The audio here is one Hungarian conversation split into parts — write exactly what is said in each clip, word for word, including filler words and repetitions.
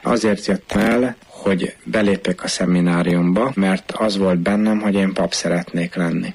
Azért jöttem el, hogy belépek a szemináriumba, mert az volt bennem, hogy én pap szeretnék lenni.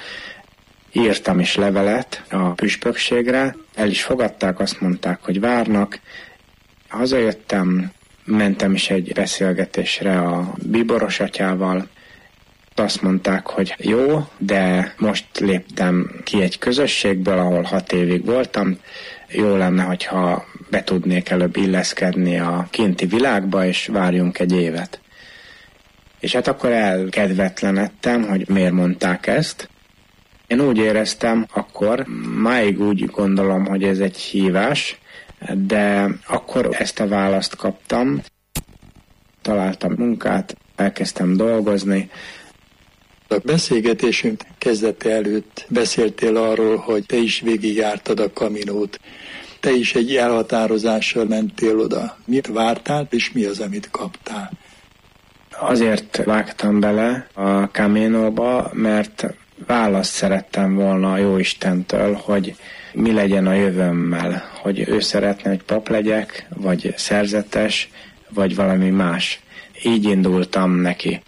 Írtam is levelet a püspökségre, el is fogadták, azt mondták, hogy várnak. Hazajöttem, mentem is egy beszélgetésre a bíboros atyával. Azt mondták, hogy jó, de most léptem ki egy közösségből, ahol hat évig voltam. Jó lenne, hogyha be tudnék előbb illeszkedni a kinti világba, és várjunk egy évet. És hát akkor elkedvetlenedtem, hogy miért mondták ezt. Én úgy éreztem akkor, máig úgy gondolom, hogy ez egy hívás, de akkor ezt a választ kaptam. Találtam munkát, elkezdtem dolgozni. A beszélgetésünk kezdete előtt beszéltél arról, hogy te is végigjártad a Caminót. Te is egy elhatározással mentél oda. Mit vártál, és mi az, amit kaptál? Azért vágtam bele a Caminóba, mert választ szerettem volna a Jóistentől, hogy mi legyen a jövőmmel, hogy ő szeretne, hogy pap legyek, vagy szerzetes, vagy valami más. Így indultam neki.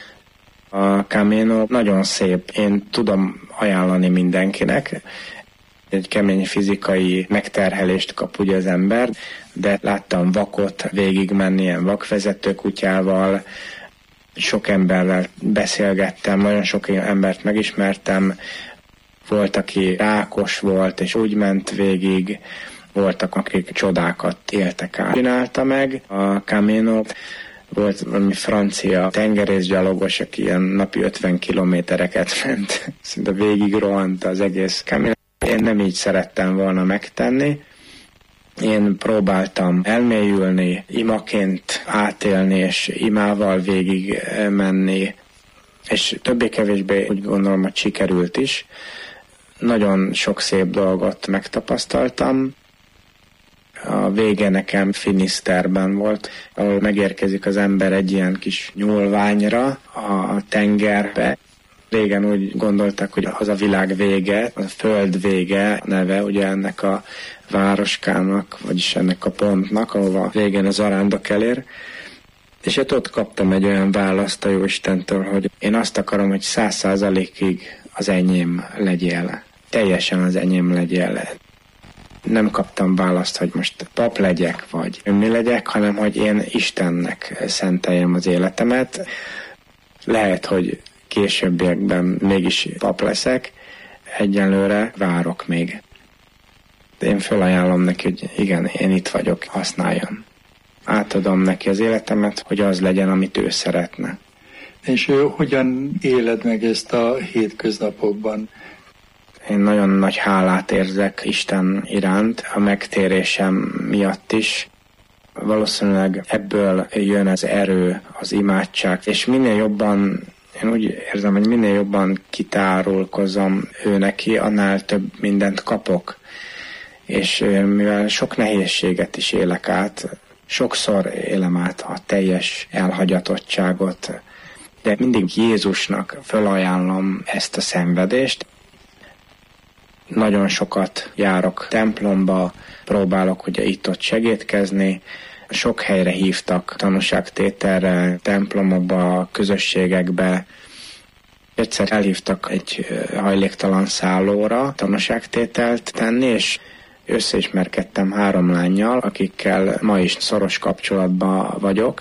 A Camino nagyon szép, én tudom ajánlani mindenkinek. Egy kemény fizikai megterhelést kap ugye az ember, de láttam vakot végigmenni ilyen vakvezető kutyával, sok emberrel beszélgettem, nagyon sok embert megismertem, volt, aki rákos volt, és úgy ment végig, voltak, akik csodákat éltek át. Csinálta meg a Camino, volt valami francia tengerészgyalogos, aki ilyen napi ötven kilométereket ment, szinte végig rohant az egész Camino. Én nem így szerettem volna megtenni. Én próbáltam elmélyülni, imaként átélni, és imával végig menni, és többé-kevésbé úgy gondolom, hogy sikerült is. Nagyon sok szép dolgot megtapasztaltam. A vége nekem Finiszterben volt, ahol megérkezik az ember egy ilyen kis nyúlványra a tengerbe. Régen úgy gondoltak, hogy az a világ vége, a föld vége neve ugye ennek a városkának, vagyis ennek a pontnak, ahova végén az arándok elér. És hát ott kaptam egy olyan választ a Jóistentől, hogy én azt akarom, hogy száz százalékig az enyém legyél. Teljesen az enyém legyél. Nem kaptam választ, hogy most pap legyek, vagy mi legyek, hanem hogy én Istennek szenteljem az életemet. Lehet, hogy későbbiekben mégis pap leszek, egyelőre várok még. De én felajánlom neki, hogy igen, én itt vagyok, használjon. Átadom neki az életemet, hogy az legyen, amit ő szeretne. És ő hogyan éled meg ezt a hétköznapokban? Én nagyon nagy hálát érzek Isten iránt, a megtérésem miatt is. Valószínűleg ebből jön az erő, az imádság, és minél jobban, én úgy érzem, hogy minél jobban kitárulkozom ő neki, annál több mindent kapok. És mivel sok nehézséget is élek át, sokszor élem át a teljes elhagyatottságot, de mindig Jézusnak felajánlom ezt a szenvedést. Nagyon sokat járok templomba, próbálok ugye itt-ott segítkezni. Sok helyre hívtak tanúságtételre, templomokba, közösségekbe. Egyszer elhívtak egy hajléktalan szállóra tanúságtételt tenni, és összeismerkedtem három lánnyal, akikkel ma is szoros kapcsolatban vagyok.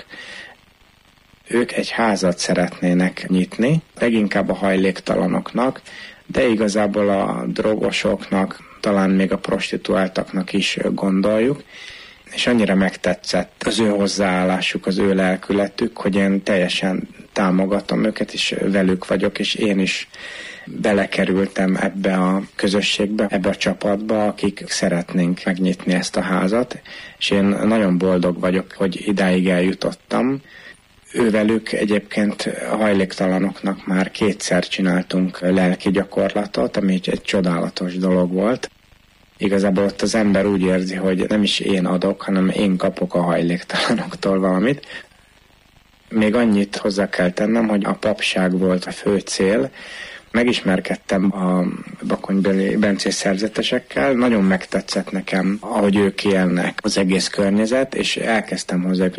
Ők egy házat szeretnének nyitni, leginkább a hajléktalanoknak, de igazából a drogosoknak, talán még a prostituáltaknak is gondoljuk, és annyira megtetszett az ő hozzáállásuk, az ő lelkületük, hogy én teljesen támogatom őket, és velük vagyok, és én is belekerültem ebbe a közösségbe, ebbe a csapatba, akik szeretnénk megnyitni ezt a házat, és én nagyon boldog vagyok, hogy idáig eljutottam. Ővelük egyébként a hajléktalanoknak már kétszer csináltunk lelki gyakorlatot, ami egy, egy csodálatos dolog volt. Igazából ott az ember úgy érzi, hogy nem is én adok, hanem én kapok a hajléktalanoktól valamit. Még annyit hozzá kell tennem, hogy a papság volt a fő cél. Megismerkedtem a bakonybeli bencés szerzetesekkel, nagyon megtetszett nekem, ahogy ők élnek, az egész környezet, és elkezdtem hozzá